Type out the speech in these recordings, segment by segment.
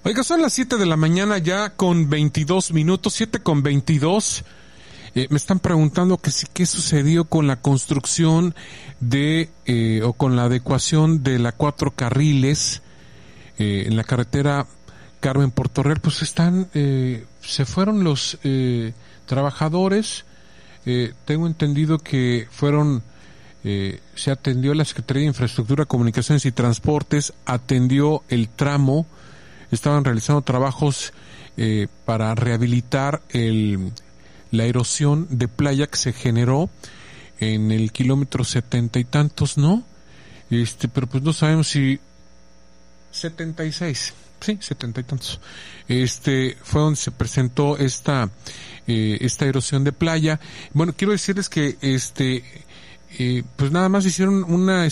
Oiga, son las 7 de la mañana ya con 22 minutos, 7 con 22. Me están preguntando que qué sucedió con la construcción o con la adecuación de la 4 carriles en la carretera Carmen Puerto Real. Pues se fueron los trabajadores. Tengo entendido que se atendió la Secretaría de Infraestructura, Comunicaciones y Transportes, atendió el tramo. Estaban realizando trabajos para rehabilitar la erosión de playa que se generó en el kilómetro 70 y tantos, ¿no? Pero pues no sabemos si 76, sí, 70 y tantos. Fue donde se presentó esta erosión de playa. Bueno, quiero decirles que pues nada más hicieron una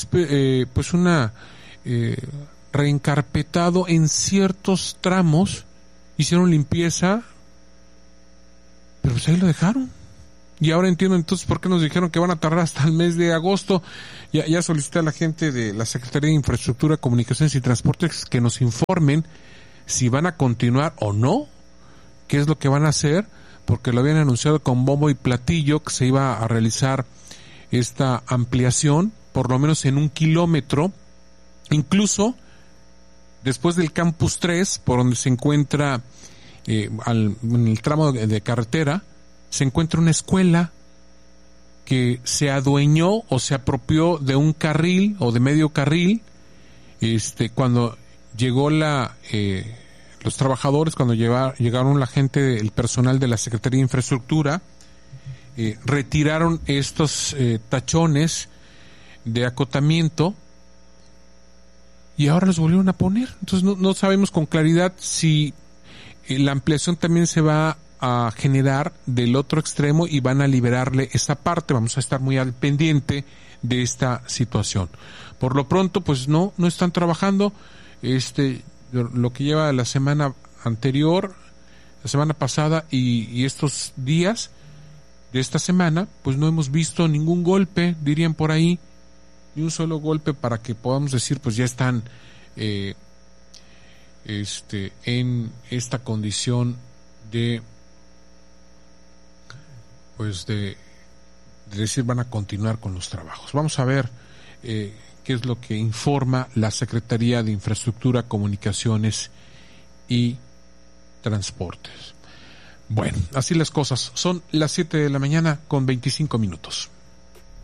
reencarpetado en ciertos tramos, hicieron limpieza, pero pues ahí lo dejaron. Y ahora entiendo entonces por qué nos dijeron que van a tardar hasta el mes de agosto. Ya solicité a la gente de la Secretaría de Infraestructura, Comunicaciones y Transportes que nos informen si van a continuar o no, qué es lo que van a hacer, porque lo habían anunciado con bombo y platillo que se iba a realizar esta ampliación, por lo menos en 1 kilómetro, incluso después del Campus 3, por donde se encuentra, en el tramo de carretera, se encuentra una escuela que se adueñó o se apropió de un carril o de medio carril. Cuando llegó los trabajadores, cuando llegaron la gente, el personal de la Secretaría de Infraestructura, retiraron estos tachones de acotamiento y ahora los volvieron a poner. Entonces no sabemos con claridad si la ampliación también se va a generar del otro extremo y van a liberarle esa parte. Vamos a estar muy al pendiente de esta situación. Por lo pronto, pues no están trabajando. Lo que lleva la semana anterior, la semana pasada y estos días de esta semana, pues no hemos visto ningún golpe, dirían por ahí, ni un solo golpe para que podamos decir pues ya están en esta condición de decir van a continuar con los trabajos. Vamos a ver qué es lo que informa la Secretaría de Infraestructura, Comunicaciones y Transportes. Bueno, así las cosas. Son las 7 de la mañana con 25 minutos.